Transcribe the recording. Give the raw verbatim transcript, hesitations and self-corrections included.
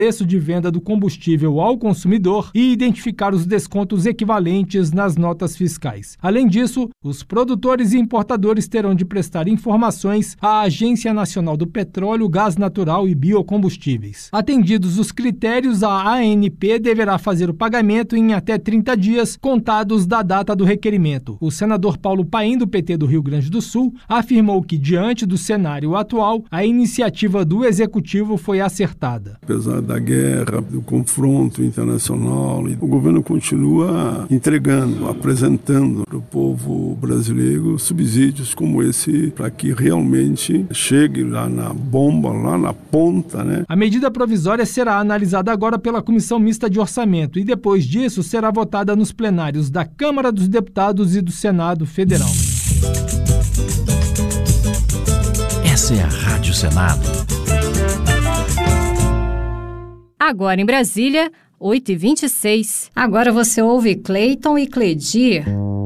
preço de venda do combustível ao consumidor e identificar os descontos equivalentes nas notas fiscais. Além disso, os produtores e importadores terão de prestar informações à Agência Nacional do Petróleo, Gás Natural e Biocombustíveis. Atendidos os critérios, a A N P deverá fazer o pagamento em até trinta dias, contados da data do requerimento. O senador Paulo Paim, do P T do Rio Grande do Sul, afirmou que, diante do cenário atual, a iniciativa do Executivo foi acertada. Apesar da guerra, do confronto internacional, o governo continua entregando, apresentando para o povo brasileiro subsídios como esse, para que realmente chegue lá na bomba, lá na ponta, né? A medida provisória será analisada agora pela Comissão Mista de Orçamento e depois disso será votada nos plenários da Câmara dos Deputados e do Senado Federal. Essa é a Rádio Senado. Agora em Brasília, oito e vinte e seis. Agora você ouve Cleiton e Cledir.